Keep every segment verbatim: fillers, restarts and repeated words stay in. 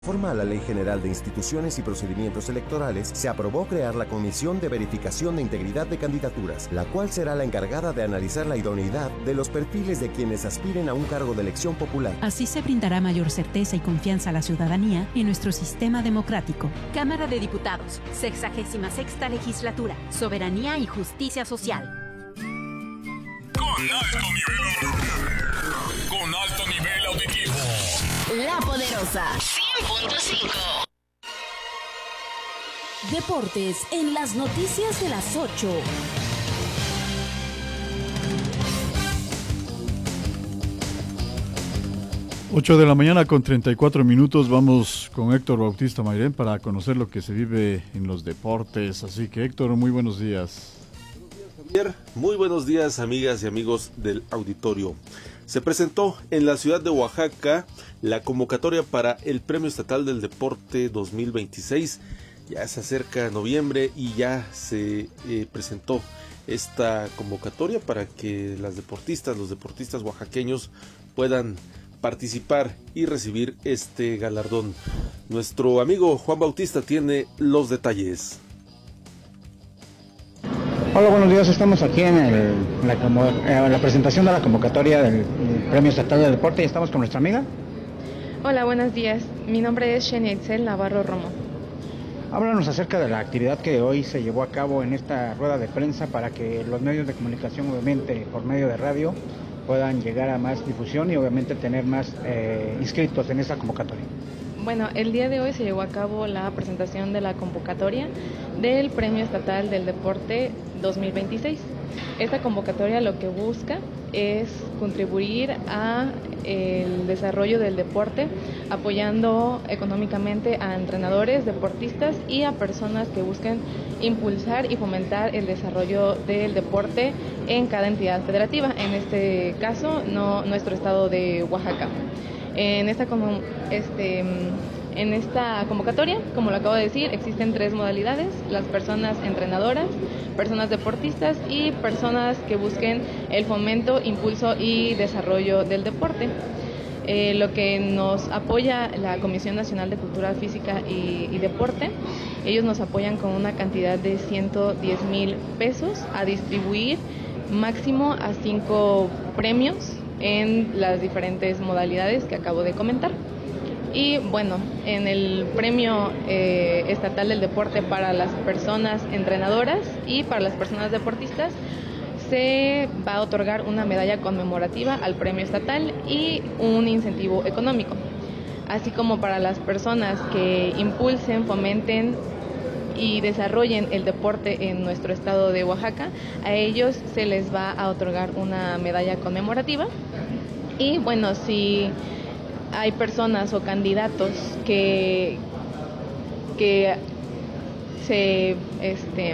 Conforme a la Ley General de Instituciones y Procedimientos Electorales, se aprobó crear la Comisión de Verificación de Integridad de Candidaturas, la cual será la encargada de analizar la idoneidad de los perfiles de quienes aspiren a un cargo de elección popular. Así se brindará mayor certeza y confianza a la ciudadanía en nuestro sistema democrático. Cámara de Diputados, sexagésima sexta legislatura, Soberanía y Justicia Social. Con alto nivel auditivo. Con alto nivel auditivo. La Poderosa cien punto cinco. Deportes en las noticias de las ocho. ocho de la mañana con treinta y cuatro minutos. Vamos con Héctor Bautista Mairén para conocer lo que se vive en los deportes. Así que Héctor, muy buenos días. Buenos días, Javier. Muy buenos días, amigas y amigos del auditorio. Se presentó en la ciudad de Oaxaca la convocatoria para el Premio Estatal del Deporte dos mil veintiséis. Ya se acerca noviembre y ya se eh, presentó esta convocatoria para que las deportistas, los deportistas oaxaqueños puedan participar y recibir este galardón. Nuestro amigo Juan Bautista tiene los detalles. Hola, buenos días. Estamos aquí en, el, la, en la presentación de la convocatoria del, del Premio Estatal del Deporte y estamos con nuestra amiga. Hola, buenos días. Mi nombre es Xenia Itzel Navarro Romo. Háblanos acerca de la actividad que hoy se llevó a cabo en esta rueda de prensa para que los medios de comunicación, obviamente por medio de radio, puedan llegar a más difusión y obviamente tener más eh, inscritos en esta convocatoria. Bueno, el día de hoy se llevó a cabo la presentación de la convocatoria del Premio Estatal del Deporte dos mil veintiséis. Esta convocatoria lo que busca es contribuir a el desarrollo del deporte, apoyando económicamente a entrenadores, deportistas y a personas que busquen impulsar y fomentar el desarrollo del deporte en cada entidad federativa, en este caso no nuestro estado de Oaxaca. En esta, este, en esta convocatoria, como lo acabo de decir, existen tres modalidades: las personas entrenadoras, personas deportistas y personas que busquen el fomento, impulso y desarrollo del deporte. Eh, lo que nos apoya la Comisión Nacional de Cultura Física y, y Deporte, ellos nos apoyan con una cantidad de ciento diez mil pesos a distribuir máximo a cinco premios en las diferentes modalidades que acabo de comentar. Y bueno, en el Premio eh, Estatal del Deporte para las personas entrenadoras y para las personas deportistas se va a otorgar una medalla conmemorativa al premio estatal y un incentivo económico, así como para las personas que impulsen, fomenten y desarrollen el deporte en nuestro estado de Oaxaca. A ellos se les va a otorgar una medalla conmemorativa. Y bueno, si hay personas o candidatos que, que se este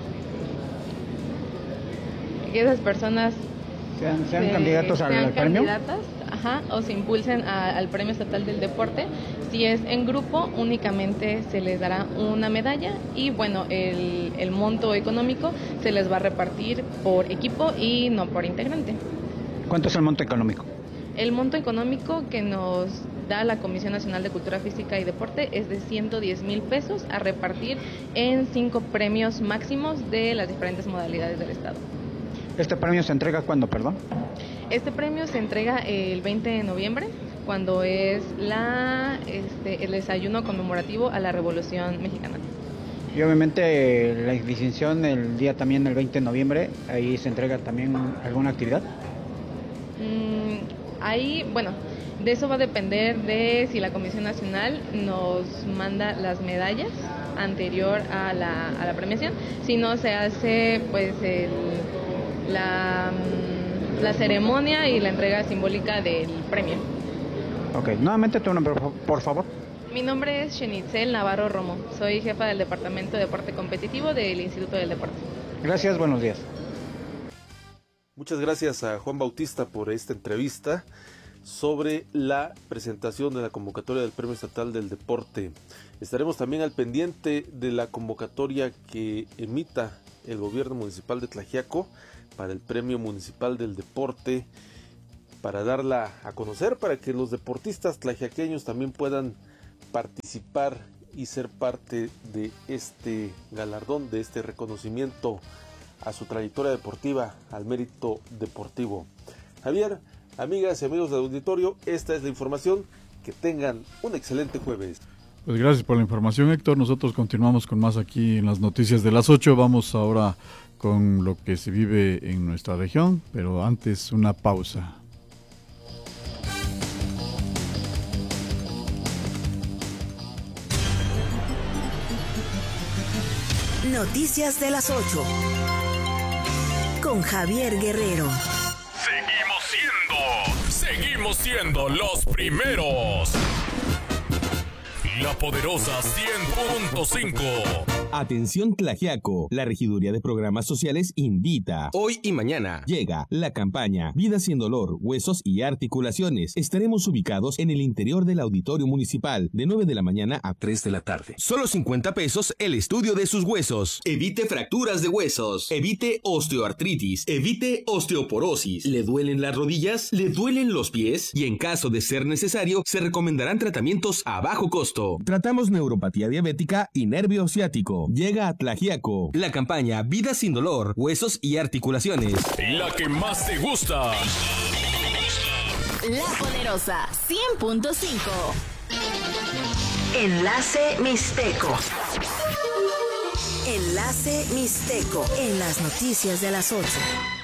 que esas personas sean, sean se, candidatos al, sean al premio, ajá, o se impulsen a, al Premio Estatal del Deporte. Si es en grupo, únicamente se les dará una medalla y bueno, el, el monto económico se les va a repartir por equipo y no por integrante. ¿Cuánto es el monto económico? El monto económico que nos da la Comisión Nacional de Cultura Física y Deporte es de ciento diez mil pesos a repartir en cinco premios máximos de las diferentes modalidades del estado. ¿Este premio se entrega cuándo, perdón? Este premio se entrega el veinte de noviembre, cuando es la este, el desayuno conmemorativo a la Revolución Mexicana. Y obviamente la distinción el día también el veinte de noviembre, ahí se entrega también alguna actividad. Mm, ahí, bueno, de eso va a depender de si la Comisión Nacional nos manda las medallas anterior a la, a la premiación. Si no, se hace pues el, la, la ceremonia y la entrega simbólica del premio. Ok, nuevamente tu nombre, por favor. Mi nombre es Xenitzel Navarro Romo. Soy jefa del Departamento de Deporte Competitivo del Instituto del Deporte. Gracias, buenos días. Muchas gracias a Juan Bautista por esta entrevista sobre la presentación de la convocatoria del Premio Estatal del Deporte. Estaremos también al pendiente de la convocatoria que emita el gobierno municipal de Tlaxiaco para el Premio Municipal del Deporte, para darla a conocer, para que los deportistas tlaxiaqueños también puedan participar y ser parte de este galardón, de este reconocimiento a su trayectoria deportiva, al mérito deportivo. Javier, amigas y amigos del auditorio, esta es la información. Que tengan un excelente jueves. Pues gracias por la información, Héctor. Nosotros continuamos con más aquí en las noticias de las ocho. Vamos ahora con lo que se vive en nuestra región, pero antes una pausa. Noticias de las ocho. Con Javier Guerrero. Seguimos siendo, seguimos siendo los primeros. La poderosa cien punto cinco. Atención Tlaxiaco, la Regiduría de Programas Sociales invita. Hoy y mañana llega la campaña Vida sin Dolor, Huesos y Articulaciones. Estaremos ubicados en el interior del Auditorio Municipal de nueve de la mañana a tres de la tarde. Solo cincuenta pesos el estudio de sus huesos. Evite fracturas de huesos, evite osteoartritis, evite osteoporosis. ¿Le duelen las rodillas? ¿Le duelen los pies? Y en caso de ser necesario, se recomendarán tratamientos a bajo costo. Tratamos neuropatía diabética y nervio ciático. Llega a Tlaxiaco la campaña Vida sin Dolor, Huesos y Articulaciones. La que más te gusta. La poderosa cien punto cinco. Enlace Mixteco. Enlace Mixteco en las noticias de las ocho.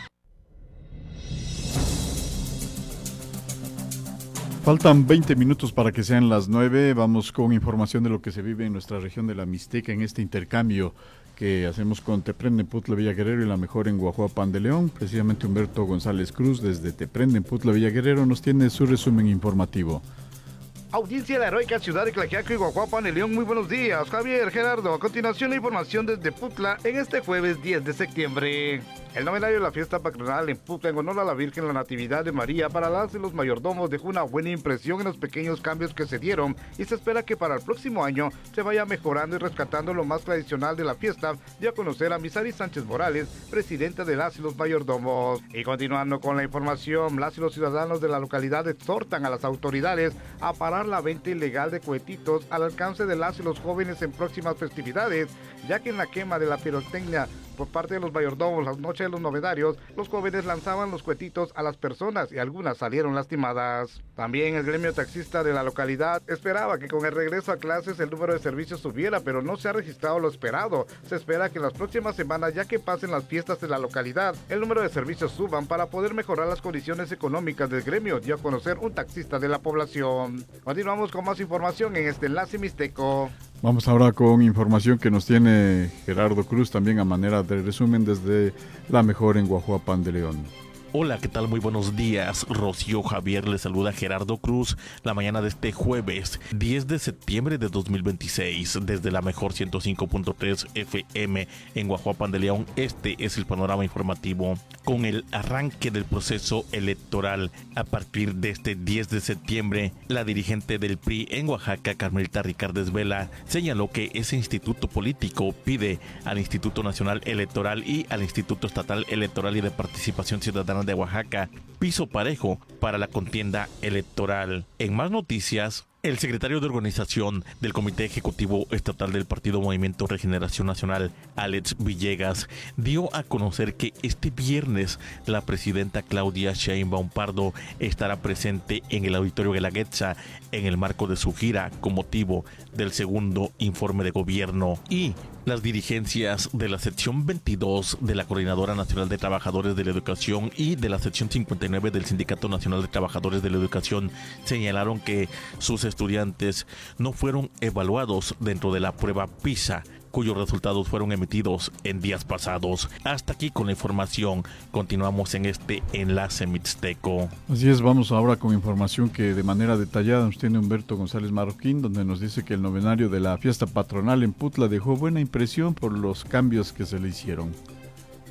Faltan veinte minutos para que sean las nueve. Vamos con información de lo que se vive en nuestra región de la Mixteca en este intercambio que hacemos con Teprende, Putla, Villa Guerrero y la mejor en Guajuapan de León. Precisamente Humberto González Cruz desde Teprende, Putla, Villa Guerrero nos tiene su resumen informativo. Audiencia de la heroica ciudad de Tlaxiaco y Guajuapan de León, muy buenos días. Javier, Gerardo, a continuación la información desde Putla en este jueves diez de septiembre. El novenario de la fiesta patronal en Putla en honor a la Virgen la Natividad de María para las y los mayordomos dejó una buena impresión en los pequeños cambios que se dieron y se espera que para el próximo año se vaya mejorando y rescatando lo más tradicional de la fiesta, dio a conocer a Misari Sánchez Morales, presidenta de las y los mayordomos. Y continuando con la información, las y los ciudadanos de la localidad exhortan a las autoridades a parar la venta ilegal de cohetitos al alcance de las y los jóvenes en próximas festividades, ya que en la quema de la pirotecnia por parte de los mayordomos la noche de los novedarios, los jóvenes lanzaban los cohetitos a las personas y algunas salieron lastimadas. También el gremio taxista de la localidad esperaba que con el regreso a clases el número de servicios subiera, pero no se ha registrado lo esperado. Se espera que en las próximas semanas, ya que pasen las fiestas de la localidad, el número de servicios suban para poder mejorar las condiciones económicas del gremio, dio a conocer un taxista de la población. Continuamos con más información en este enlace mixteco. Vamos ahora con información que nos tiene Gerardo Cruz, también a manera de resumen desde la mejor en Guajuapan de León. Hola, ¿qué tal? Muy buenos días. Rocío Javier le saluda Gerardo Cruz la mañana de este jueves diez de septiembre de dos mil veintiséis desde la mejor ciento cinco punto tres F M en Guajuapan de León. Este es el panorama informativo con el arranque del proceso electoral. A partir de este diez de septiembre, la dirigente del P R I en Oaxaca, Carmelita Ricardes Vela, señaló que ese instituto político pide al Instituto Nacional Electoral y al Instituto Estatal Electoral y de Participación Ciudadana de Oaxaca piso parejo para la contienda electoral. En más noticias, el secretario de organización del Comité Ejecutivo Estatal del Partido Movimiento Regeneración Nacional, Alex Villegas, dio a conocer que este viernes la presidenta Claudia Sheinbaum Pardo estará presente en el Auditorio Guelaguetza en el marco de su gira con motivo del segundo informe de gobierno. Y las dirigencias de la sección veintidós de la Coordinadora Nacional de Trabajadores de la Educación y de la sección cincuenta y nueve del Sindicato Nacional de Trabajadores de la Educación señalaron que sus estudiantes no fueron evaluados dentro de la prueba PISA, cuyos resultados fueron emitidos en días pasados. Hasta aquí con la información. Continuamos en este enlace mixteco. Así es, vamos ahora con información que de manera detallada nos tiene Humberto González Marroquín, donde nos dice que el novenario de la fiesta patronal en Putla dejó buena impresión por los cambios que se le hicieron.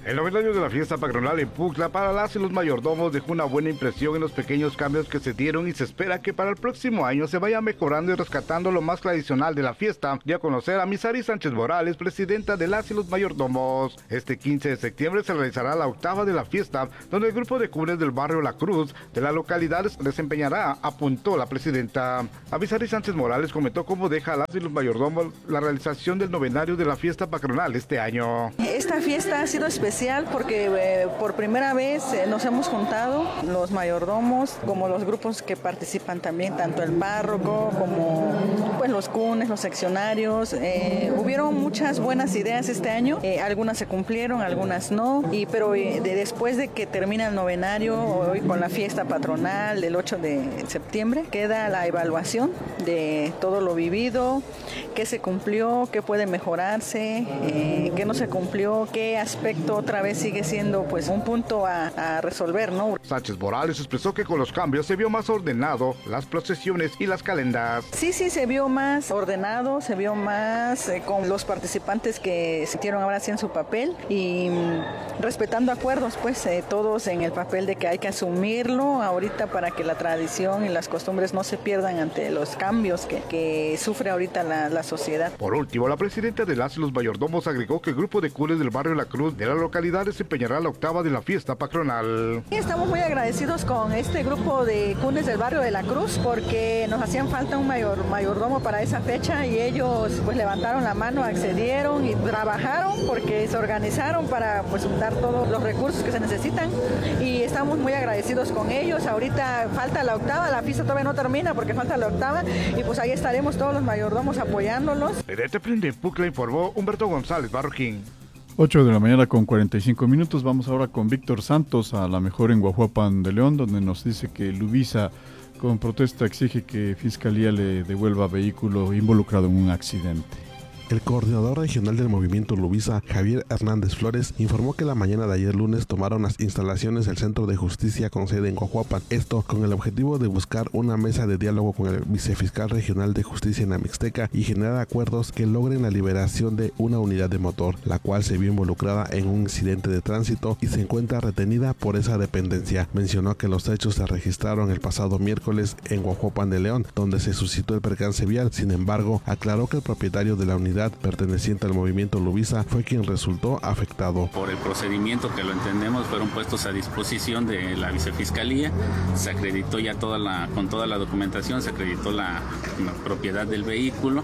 El novenario de la fiesta patronal en Pucla para las y los mayordomos dejó una buena impresión en los pequeños cambios que se dieron y se espera que para el próximo año se vaya mejorando y rescatando lo más tradicional de la fiesta. Dio a conocer a Misari Sánchez Morales, presidenta de las y los mayordomos. Este quince de septiembre se realizará la octava de la fiesta, donde el grupo de cunes del barrio La Cruz de la localidad desempeñará, apuntó la presidenta. A Misari Sánchez Morales comentó cómo deja a las y los mayordomos la realización del novenario de la fiesta patronal este año. Esta fiesta ha sido especial porque eh, por primera vez eh, nos hemos juntado los mayordomos como los grupos que participan también, tanto el párroco como pues los cunes, los seccionarios. Eh, hubieron muchas buenas ideas este año, eh, algunas se cumplieron, algunas no, y, pero eh, de, después de que termina el novenario, hoy con la fiesta patronal del ocho de septiembre, queda la evaluación de todo lo vivido, qué se cumplió, qué puede mejorarse, eh, qué no se cumplió, qué aspecto otra vez sigue siendo pues un punto a, a resolver, ¿no? Sánchez Morales expresó que con los cambios se vio más ordenado las procesiones y las calendas. Sí, sí, se vio más ordenado, se vio más eh, con los participantes que se hicieron ahora sí en su papel y mm, respetando acuerdos, pues eh, todos en el papel de que hay que asumirlo ahorita para que la tradición y las costumbres no se pierdan ante los cambios que, que sufre ahorita la, la sociedad. Por último, la presidenta de las y los mayordomos agregó que el grupo de cunes del barrio La Cruz de la localidad desempeñará la octava de la fiesta patronal. Estamos muy agradecidos con este grupo de cunes del barrio de La Cruz porque nos hacían falta un mayor, mayordomo para esa fecha y ellos pues levantaron la mano, accedieron y trabajaron porque se organizaron para pues dar todos los recursos que se necesitan y estamos muy agradecidos con ellos. Ahorita falta la octava, la fiesta todavía no termina porque falta la octava y pues ahí estaremos todos los mayordomos apoyándolos. Desde Teprende, Pucla informó Humberto González Barroquín. ocho de la mañana con cuarenta y cinco minutos. Vamos ahora con Víctor Santos a la mejor en Guajuapan de León, donde nos dice que Lubisa con protesta exige que Fiscalía le devuelva vehículo involucrado en un accidente. El coordinador regional del movimiento Lubisa, Javier Hernández Flores, informó que la mañana de ayer lunes tomaron las instalaciones del Centro de Justicia con sede en Guajuapan, esto con el objetivo de buscar una mesa de diálogo con el vicefiscal regional de justicia en la Mixteca y generar acuerdos que logren la liberación de una unidad de motor, la cual se vio involucrada en un incidente de tránsito y se encuentra retenida por esa dependencia. Mencionó que los hechos se registraron el pasado miércoles en Guajuapan de León, donde se suscitó el percance vial. Sin embargo, aclaró que el propietario de la unidad perteneciente al movimiento Lubisa fue quien resultó afectado. Por el procedimiento que lo entendemos fueron puestos a disposición de la vicefiscalía, se acreditó ya toda la, con toda la documentación, se acreditó la, la propiedad del vehículo,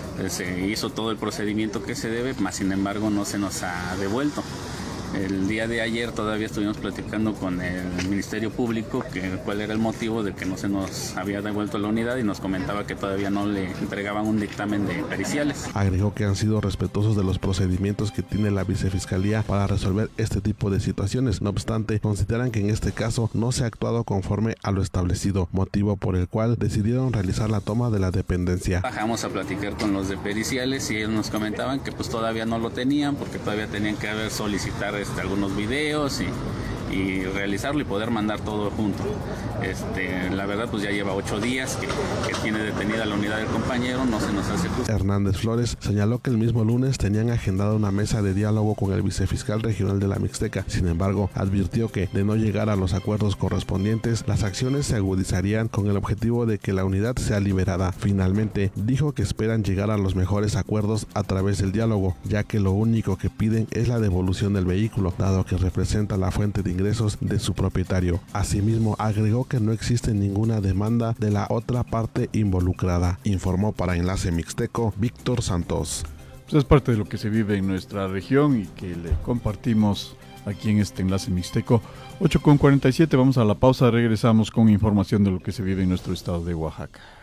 se hizo todo el procedimiento que se debe, mas sin embargo no se nos ha devuelto. El día de ayer todavía estuvimos platicando con el Ministerio Público que cuál era el motivo de que no se nos había devuelto la unidad y nos comentaba que todavía no le entregaban un dictamen de periciales. Agregó que han sido respetuosos de los procedimientos que tiene la vicefiscalía para resolver este tipo de situaciones. No obstante, consideran que en este caso no se ha actuado conforme a lo establecido, motivo por el cual decidieron realizar la toma de la dependencia. Bajamos a platicar con los de periciales y ellos nos comentaban que pues todavía no lo tenían porque todavía tenían que haber solicitar Este, algunos videos y, y realizarlo y poder mandar todo junto. Este, la verdad pues ya lleva ocho días que, que tiene detenida la unidad del compañero, no se nos hace justo. Hernández Flores señaló que el mismo lunes tenían agendada una mesa de diálogo con el vicefiscal regional de la Mixteca. Sin embargo, advirtió que de no llegar a los acuerdos correspondientes, las acciones se agudizarían con el objetivo de que la unidad sea liberada. Finalmente, dijo que esperan llegar a los mejores acuerdos a través del diálogo, ya que lo único que piden es la devolución del vehículo, dado que representa la fuente de ingresos de su propietario. Asimismo, agregó que no existe ninguna demanda de la otra parte involucrada. Informó para Enlace Mixteco Víctor Santos. Pues es parte de lo que se vive en nuestra región y que le compartimos aquí en este Enlace Mixteco. ocho con cuarenta y siete, vamos a la pausa, regresamos con información de lo que se vive en nuestro estado de Oaxaca.